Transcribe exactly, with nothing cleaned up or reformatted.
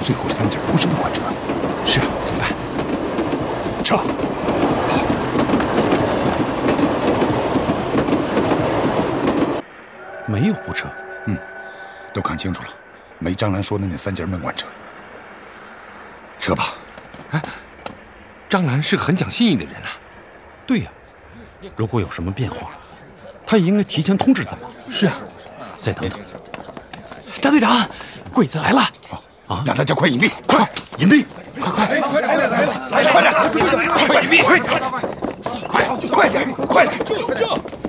最后三节不是梦幻车。 是啊，怎么办？ 撤！ 没有部车。 嗯，都看清楚了，没张兰说的那三节梦幻车。撤吧。 哎，张兰是个很讲信义的人啊。 对呀、啊，如果有什么变化，他也应该提前通知咱们。 是啊， 再等等。 大队长，鬼子来了！ 啊，让大家快隐蔽， 快隐蔽，快快快快来来来来，快点，快隐蔽，快点，快快点，快点！